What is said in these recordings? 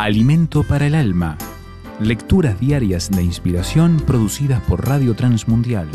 Alimento para el alma. Lecturas diarias de inspiración producidas por Radio Transmundial.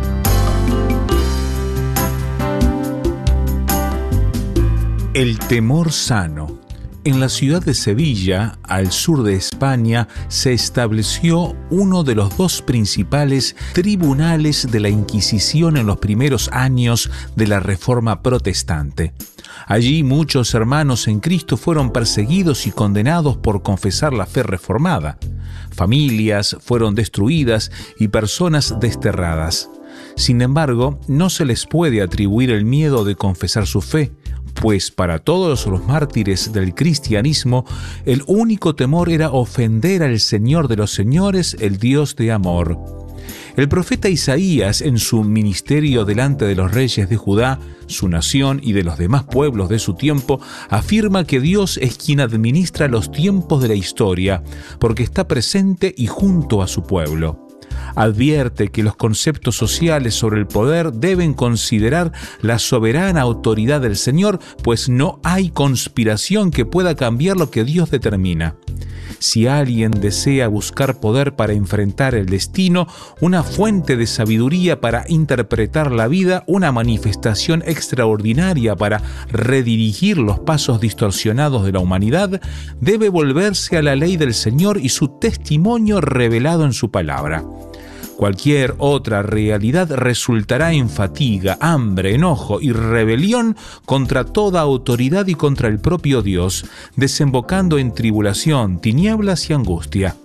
El temor sano. En la ciudad de Sevilla, al sur de España, se estableció uno de los dos principales tribunales de la Inquisición en los primeros años de la Reforma Protestante. Allí muchos hermanos en Cristo fueron perseguidos y condenados por confesar la fe reformada. Familias fueron destruidas y personas desterradas. Sin embargo, no se les puede atribuir el miedo de confesar su fe, pues para todos los mártires del cristianismo, el único temor era ofender al Señor de los señores, el Dios de amor. El profeta Isaías, en su ministerio delante de los reyes de Judá, su nación y de los demás pueblos de su tiempo, afirma que Dios es quien administra los tiempos de la historia, porque está presente y junto a su pueblo. Advierte que los conceptos sociales sobre el poder deben considerar la soberana autoridad del Señor, pues no hay conspiración que pueda cambiar lo que Dios determina. Si alguien desea buscar poder para enfrentar el destino, una fuente de sabiduría para interpretar la vida, una manifestación extraordinaria para redirigir los pasos distorsionados de la humanidad, debe volverse a la ley del Señor y su testimonio revelado en su palabra. Cualquier otra realidad resultará en fatiga, hambre, enojo y rebelión contra toda autoridad y contra el propio Dios, desembocando en tribulación, tinieblas y angustia.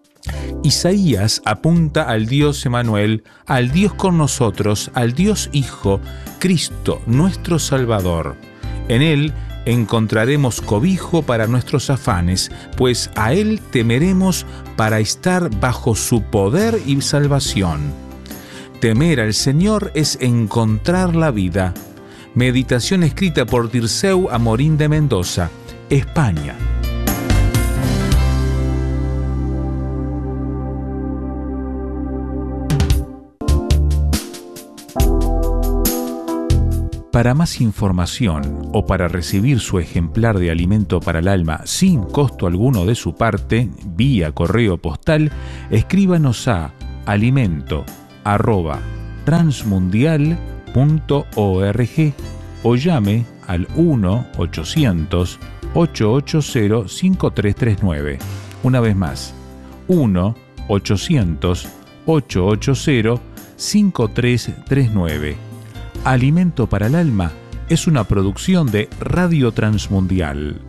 Isaías apunta al Dios Emmanuel, al Dios con nosotros, al Dios Hijo, Cristo, nuestro Salvador. En Él encontraremos cobijo para nuestros afanes, pues a Él temeremos para estar bajo su poder y salvación. Temer al Señor es encontrar la vida. Meditación escrita por Dirceu Amorín de Mendoza, España. Para más información o para recibir su ejemplar de Alimento para el Alma sin costo alguno de su parte, vía correo postal, escríbanos a alimento@transmundial.org o llame al 1-800-880-5339. Una vez más, 1-800-880-5339. Alimento para el Alma es una producción de Radio Transmundial.